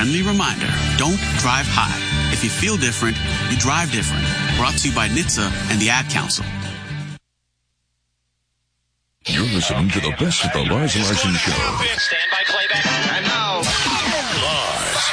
friendly reminder, don't drive high. If you feel different, you drive different. Brought to you by NHTSA and the Ad Council. You're listening to the best of the Lars Larson Show. Stand by playback. And now, Lars.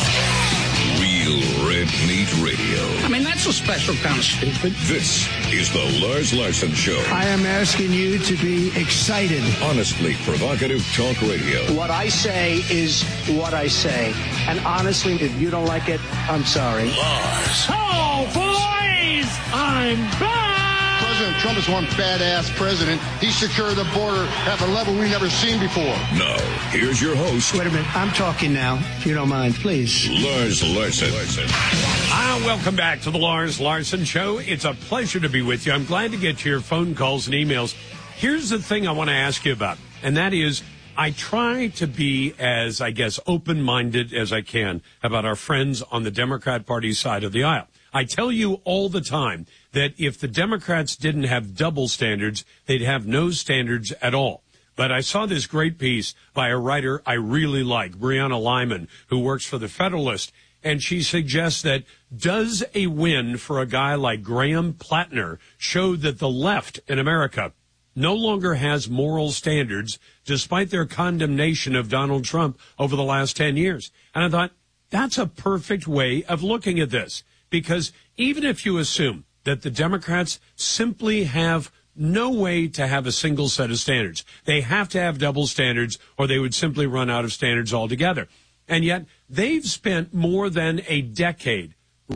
Real Red Meat Radio. I mean, that's a special kind of stupid. This is the Lars Larson Show. I am asking you to be excited. Honestly provocative talk radio. What I say is what I say. And honestly, if you don't like it, I'm sorry. Lars. Oh, boys! I'm back! President Trump is one badass president. He secured the border at a level we've never seen before. Now, here's your host. Wait a minute. I'm talking now, if you don't mind, please. Lars Larson. Welcome back to the Lars Larson Show. It's a pleasure to be with you. I'm glad to get your phone calls and emails. Here's the thing I want to ask you about, and that is I try to be as, I guess, open-minded as I can about our friends on the Democrat Party side of the aisle. I tell you all the time that if the Democrats didn't have double standards, they'd have no standards at all. But I saw this great piece by a writer I really like, Brianna Lyman, who works for The Federalist, and she suggests that does a win for a guy like Graham Plattner show that the left in America no longer has moral standards despite their condemnation of Donald Trump over the last 10 years? And I thought, that's a perfect way of looking at this. Because even if you assume that the Democrats simply have no way to have a single set of standards, they have to have double standards or they would simply run out of standards altogether. And yet they've spent more than a decade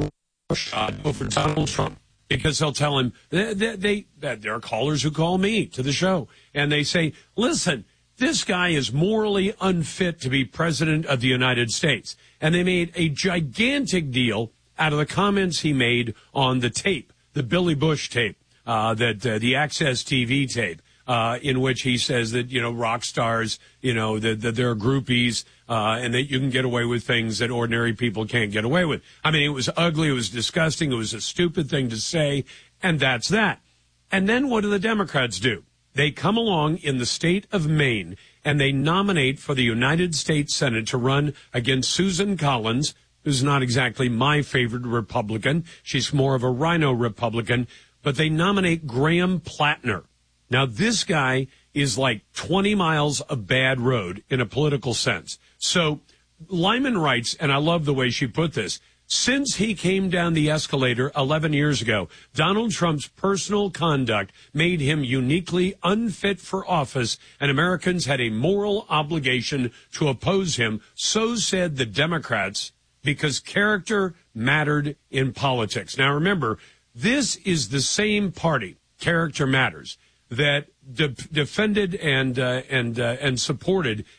over Donald Trump because they'll tell him that there are callers who call me to the show and they say, listen, this guy is morally unfit to be president of the United States. And they made a gigantic deal out of the comments he made on the tape, the Billy Bush tape, the Access TV tape, in which he says that, rock stars, that they're groupies, and that you can get away with things that ordinary people can't get away with. I mean, it was ugly. It was disgusting. It was a stupid thing to say. And that's that. And then what do the Democrats do? They come along in the state of Maine and they nominate for the United States Senate to run against Susan Collins, who's not exactly my favorite Republican. She's more of a rhino Republican. But they nominate Graham Plattner. Now, this guy is like 20 miles of bad road in a political sense. So Lyman writes, and I love the way she put this, since he came down the escalator 11 years ago, Donald Trump's personal conduct made him uniquely unfit for office, and Americans had a moral obligation to oppose him. So said the Democrats, because character mattered in politics. Now, remember, this is the same party, Character Matters, that defended and supported